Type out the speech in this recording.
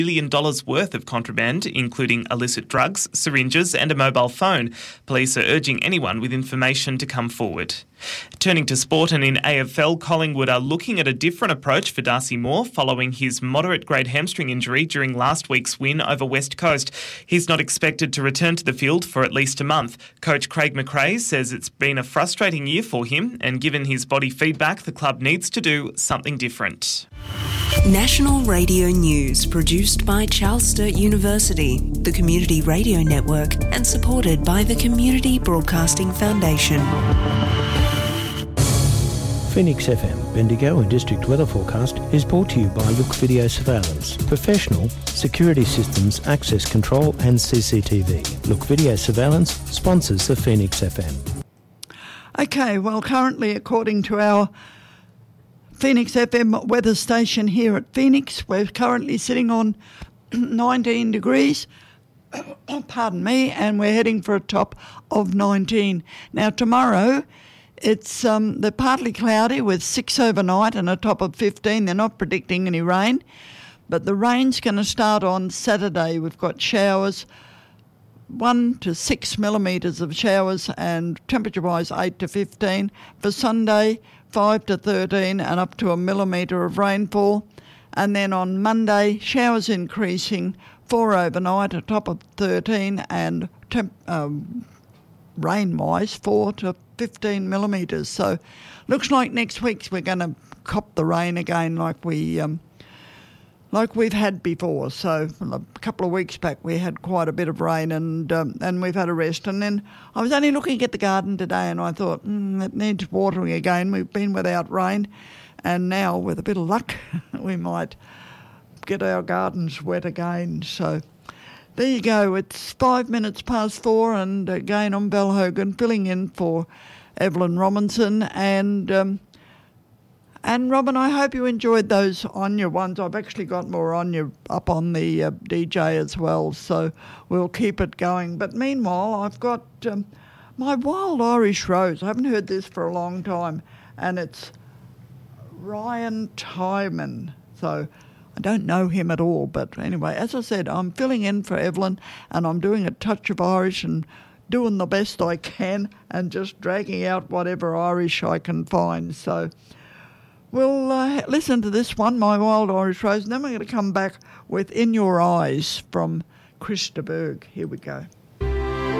million worth of contraband, including illicit drugs, syringes and a mobile phone. Police are urging anyone with information to come forward. Turning to sport, and in AFL, Collingwood are looking at a different approach for Darcy Moore following his moderate-grade hamstring injury during last week's win over West Coast. He's not expected to return to the field for at least a month. Coach Craig McRae says it's been a frustrating year for him, and given his body feedback, the club needs to do something different. National Radio News, produced by Charles Sturt University, the Community Radio Network, and supported by the Community Broadcasting Foundation. Phoenix FM, Bendigo and District Weather Forecast is brought to you by Look Video Surveillance, professional security systems, access control and CCTV. Look Video Surveillance sponsors the Phoenix FM. Okay, well, currently, according to our Phoenix FM weather station here at Phoenix, we're currently sitting on 19 degrees, pardon me, and we're heading for a top of 19. Now, tomorrow, it's they're partly cloudy with 6 overnight and a top of 15. They're not predicting any rain, but the rain's going to start on Saturday. We've got showers, 1 to 6 millimetres of showers, and temperature-wise 8 to 15. For Sunday, 5 to 13 and up to a millimetre of rainfall. And then on Monday, showers increasing, 4 overnight, a top of 13, and rain-wise 4 to 15 millimetres. So looks like next week we're going to cop the rain again like we've had before. So a couple of weeks back we had quite a bit of rain and we've had a rest. And then I was only looking at the garden today and I thought, it needs watering again. We've been without rain, and now with a bit of luck we might get our gardens wet again. So there you go. It's 5 minutes past 4, and again I'm Val Hogan filling in for Evelyn Robinson. And Robin, I hope you enjoyed those Anya ones. I've actually got more Anya up on the DJ as well, so we'll keep it going. But meanwhile, I've got my Wild Irish Rose. I haven't heard this for a long time, and it's Ryan Tyman. So I don't know him at all, but anyway, as I said, I'm filling in for Evelyn, and I'm doing a touch of Irish and doing the best I can and just dragging out whatever Irish I can find. So we'll listen to this one, My Wild Irish Rose, and then we're going to come back with In Your Eyes from Chris de Burgh. Here we go.